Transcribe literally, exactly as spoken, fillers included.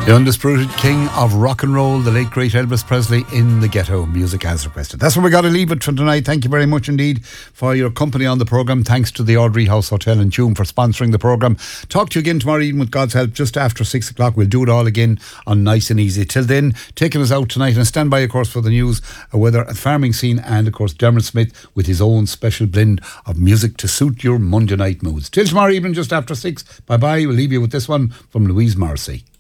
The undisputed king of rock and roll, the late great Elvis Presley, in the ghetto, music as requested. That's where we got to leave it for tonight. Thank you very much indeed for your company on the programme. Thanks to the Audrey House Hotel in Tuam for sponsoring the programme. Talk to you again tomorrow evening with God's help, just after six o'clock. We'll do it all again on Nice and Easy. Till then, taking us out tonight, and stand by, of course, for the news, uh, weather at farming scene, and of course Dermot Smith with his own special blend of music to suit your Monday night moods. Till tomorrow evening, just after six. Bye bye. We'll leave you with this one from Louise Morrissey.